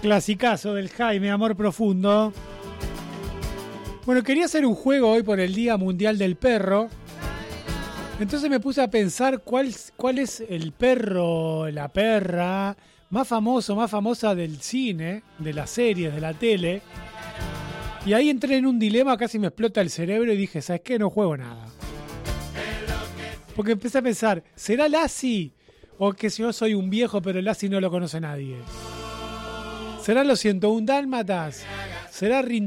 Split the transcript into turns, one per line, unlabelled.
Clasicazo del Jaime, Amor Profundo. Bueno, quería hacer un juego hoy por el Día Mundial del Perro. Entonces me puse a pensar cuál es el perro, la perra más famosa del cine, de las series, de la tele. Y ahí entré en un dilema, casi me explota el cerebro y dije, ¿sabes qué? No juego nada. Porque empecé a pensar, ¿será Lassie? O que si yo soy un viejo, pero Lassie no lo conoce nadie. ¿Será los 101 Dálmatas? ¿Será